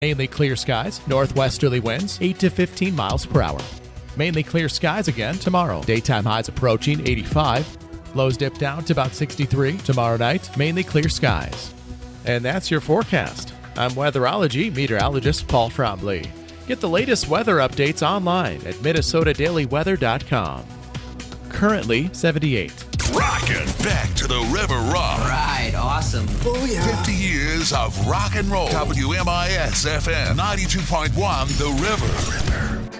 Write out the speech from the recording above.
Mainly clear skies, northwesterly winds 8 to 15 miles per hour. Mainly clear skies again tomorrow. Daytime highs approaching 85. Lows dip down to about 63. Tomorrow night, mainly clear skies. And that's your forecast. I'm weatherology meteorologist Paul Trombley. Get the latest weather updates online at MinnesotaDailyWeather.com. Currently 78. Rockin' back to the River Rock. Right, awesome. Oh, yeah. 50 years of rock and roll. WMIS FM 92.1 The River.